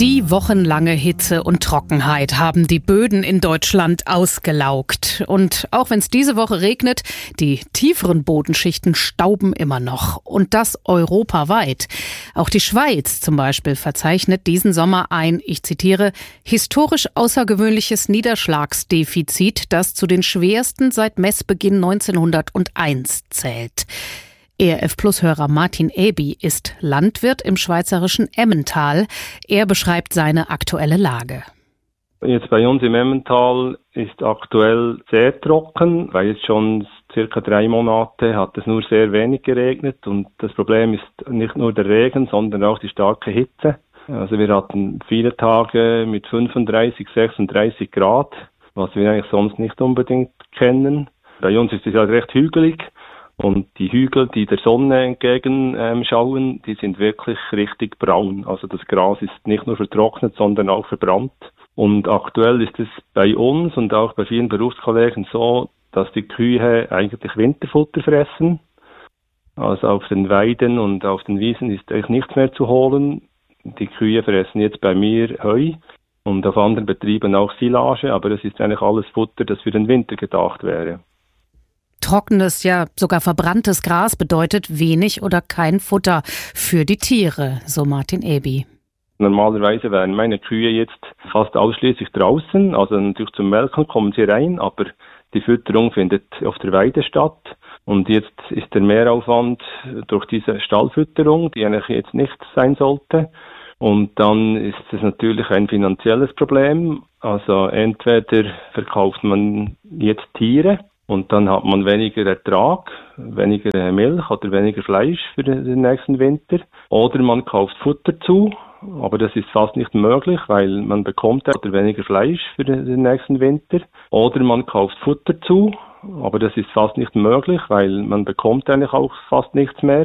Die wochenlange Hitze und Trockenheit haben die Böden in Deutschland ausgelaugt. Und auch wenn es diese Woche regnet, die tieferen Bodenschichten stauben immer noch. Und das europaweit. Auch die Schweiz zum Beispiel verzeichnet diesen Sommer ein, ich zitiere, historisch außergewöhnliches Niederschlagsdefizit, das zu den schwersten seit Messbeginn 1901 zählt. ERF-Plus-Hörer Martin Eby ist Landwirt im schweizerischen Emmental. Er beschreibt seine aktuelle Lage. Jetzt bei uns im Emmental ist aktuell sehr trocken, weil jetzt schon circa 3 Monate hat es nur sehr wenig geregnet. Und das Problem ist nicht nur der Regen, sondern auch die starke Hitze. Also wir hatten viele Tage mit 35, 36 Grad, was wir eigentlich sonst nicht unbedingt kennen. Bei uns ist es ja recht hügelig. Und die Hügel, die der Sonne entgegen schauen, die sind wirklich richtig braun. Also das Gras ist nicht nur vertrocknet, sondern auch verbrannt. Und aktuell ist es bei uns und auch bei vielen Berufskollegen so, dass die Kühe eigentlich Winterfutter fressen. Also auf den Weiden und auf den Wiesen ist eigentlich nichts mehr zu holen. Die Kühe fressen jetzt bei mir Heu und auf anderen Betrieben auch Silage, aber das ist eigentlich alles Futter, das für den Winter gedacht wäre. Trockenes, ja sogar verbranntes Gras bedeutet wenig oder kein Futter für die Tiere, so Martin Eby. Normalerweise wären meine Kühe jetzt fast ausschließlich draußen, also natürlich zum Melken kommen sie rein, aber die Fütterung findet auf der Weide statt. Und jetzt ist der Mehraufwand durch diese Stallfütterung, die eigentlich jetzt nicht sein sollte. Und dann ist es natürlich ein finanzielles Problem. Also entweder verkauft man jetzt Tiere, und dann hat man weniger Ertrag, weniger Milch oder weniger Fleisch für den nächsten Winter. Oder man kauft Futter zu, aber das ist fast nicht möglich, weil man bekommt weniger Fleisch für den nächsten Winter. Oder man kauft Futter zu, aber das ist fast nicht möglich, weil man bekommt eigentlich auch fast nichts mehr.